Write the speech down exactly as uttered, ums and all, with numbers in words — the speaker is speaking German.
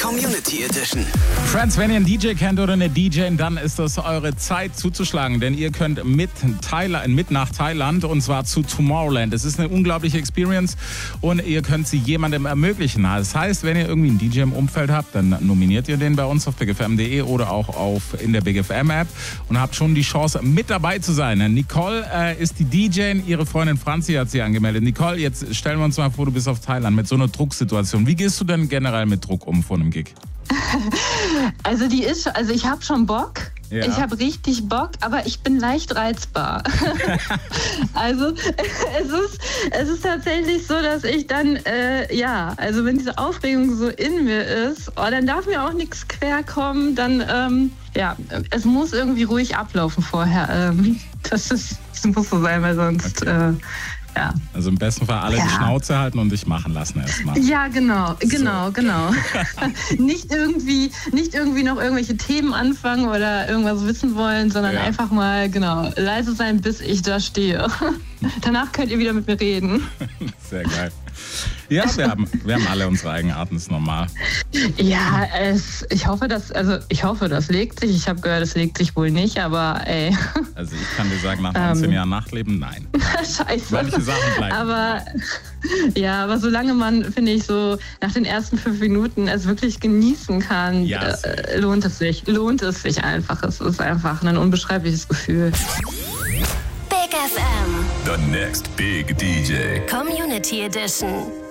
Community Edition. Friends, wenn ihr einen D J kennt oder eine D J, dann ist das eure Zeit zuzuschlagen, denn ihr könnt mit, Thailand, mit nach Thailand und zwar zu Tomorrowland. Es ist eine unglaubliche Experience und ihr könnt sie jemandem ermöglichen. Das heißt, wenn ihr irgendwie einen D J im Umfeld habt, dann nominiert ihr den bei uns auf big f m punkt d e oder auch auf, in der Big F M App und habt schon die Chance, mit dabei zu sein. Nicole äh, ist die D J, ihre Freundin Franzi hat sie angemeldet. Nicole, jetzt stellen wir uns mal vor, du bist auf Thailand mit so einer Drucksituation. Wie gehst du denn generell mit Druck um vor einem Gig? Also die ist, also ich habe schon Bock. Ja. Ich habe richtig Bock, aber ich bin leicht reizbar. Also es ist, es ist tatsächlich so, dass ich dann, äh, ja, also wenn diese Aufregung so in mir ist, oh, dann darf mir auch nichts quer kommen. Dann, ähm, ja, es muss irgendwie ruhig ablaufen vorher. Ähm, das, ist, das muss so sein, weil sonst... Okay. Äh, Ja. Also im besten Fall alle ja. die Schnauze halten und dich machen lassen erstmal. Ja, genau, genau, so. genau. nicht irgendwie, nicht irgendwie noch irgendwelche Themen anfangen oder irgendwas wissen wollen, sondern ja. einfach mal, genau, leise sein, bis ich da stehe. Danach könnt ihr wieder mit mir reden. Sehr geil. Ja, wir haben, wir haben alle unsere Eigenarten, ist normal. Ja, es, ich hoffe, dass, also ich hoffe, das legt sich. Ich habe gehört, es legt sich wohl nicht, aber ey. Also ich kann dir sagen, nach neunzehn ähm, Jahren Nachtleben, nein. Scheiße. Manche Sachen bleiben. Aber ja, aber solange man, finde ich, so nach den ersten fünf Minuten es wirklich genießen kann, yes. äh, lohnt es sich. Lohnt es sich einfach. Es ist einfach ein unbeschreibliches Gefühl. Big F M. The next big D J. Community Edition.